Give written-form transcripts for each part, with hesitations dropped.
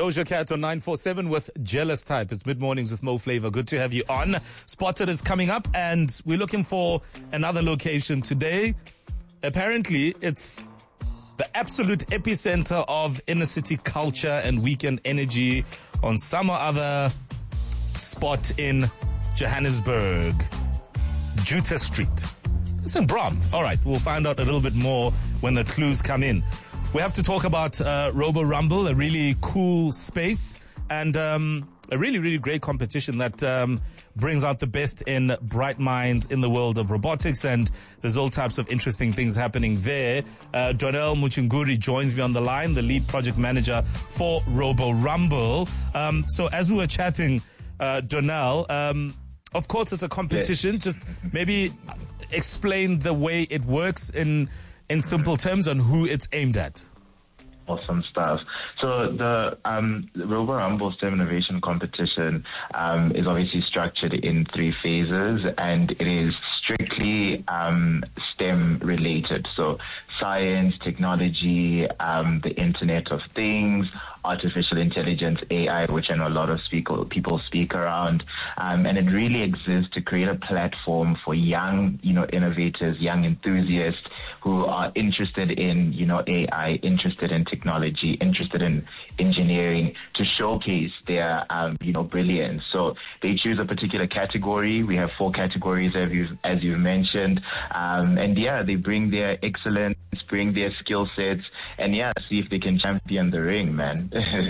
Doja Cat on 947 with Jealous Type. It's mid-mornings with Mo Flavor. Good to have you on. Spotted is coming up and we're looking for another location today. Apparently, it's the absolute epicenter of inner city culture and weekend energy on some or other spot in Johannesburg. Juta Street. It's in Brom. All right, we'll find out a little bit more when the clues come in. We have to talk about Robo Rumble, a really cool space and a really, really great competition that brings out the best in bright minds in the world of robotics, and there's all types of interesting things happening there. Donnell Muchinguri joins me on the line, the lead project manager for Robo Rumble. So as we were chatting, Donnell, of course it's a competition. Yes. Just maybe explain the way it works in simple terms on who it's aimed at. Awesome stuff. So the Robo Rumble STEM Innovation Competition is obviously structured in 3 phases, and it is strictly STEM related. So science, technology, the Internet of Things, artificial intelligence, AI, which I know a lot of people speak around, and it really exists to create a platform for young, innovators, young enthusiasts who are interested in, AI, interested in technology, interested in engineering, to showcase their, brilliance. So they choose a particular category. We have 4 categories, as you've mentioned, and they bring their excellence, bring their skill sets, and see if they can champion the ring, man.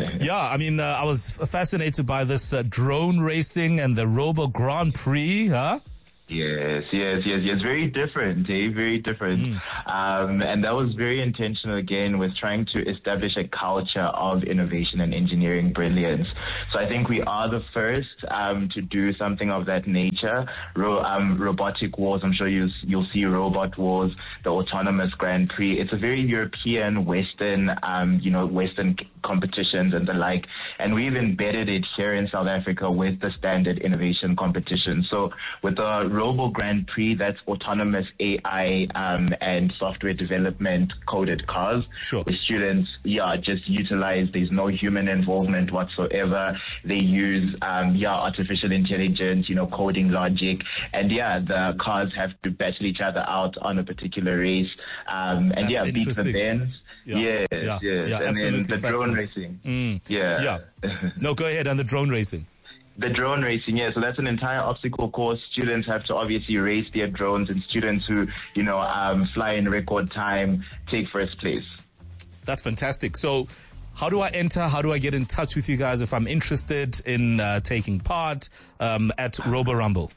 I was fascinated by this drone racing and the Robo Grand Prix, huh? Yes. Very different, Very different. And that was very intentional, again, with trying to establish a culture of innovation and engineering brilliance. So I think we are the first to do something of that nature. Robotic Wars, I'm sure you'll see Robot Wars, the Autonomous Grand Prix. It's a very European, Western, Western competitions and the like. And we've embedded it here in South Africa with the standard innovation competition. So with the Robo Grand Prix, that's autonomous AI and software development coded cars. Sure. The students, just utilize, there's no human involvement whatsoever. They use, artificial intelligence, coding logic. And the cars have to battle each other out on a particular race. Beat the bends. Yes. And then the drone racing. No, go ahead. And the drone racing. The drone racing, so that's an entire obstacle course. Students have to obviously race their drones, and students who, fly in record time take first place. That's fantastic. So how do I enter? How do I get in touch with you guys if I'm interested in taking part at Robo Rumble?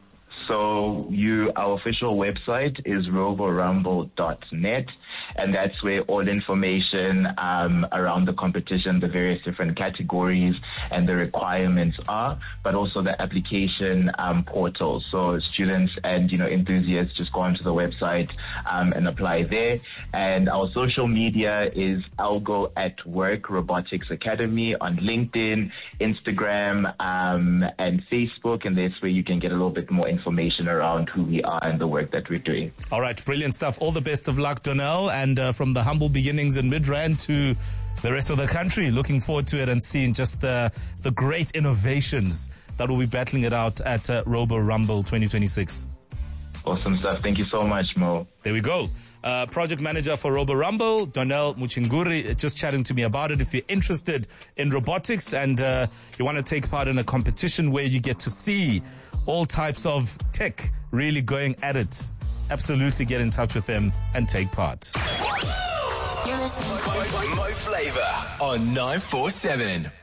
So our official website is roborumble.net. And that's where all information around the competition, the various different categories and the requirements are, but also the application portal. So students and, enthusiasts just go onto the website and apply there. And our social media is Algo at Work Robotics Academy on LinkedIn, Instagram, and Facebook. And that's where you can get a little bit more information around who we are and the work that we're doing. All right. Brilliant stuff. All the best of luck, Donnell. And from the humble beginnings in Midrand to the rest of the country, looking forward to it and seeing just the great innovations that will be battling it out at Robo Rumble 2026. Awesome stuff. Thank you so much, Mo. There we go. Project manager for Robo Rumble, Donnell Muchinguri, just chatting to me about it. If you're interested in robotics and you want to take part in a competition where you get to see all types of tech really going at it, absolutely get in touch with them and take part. You're listening to Mo Flavor on 947.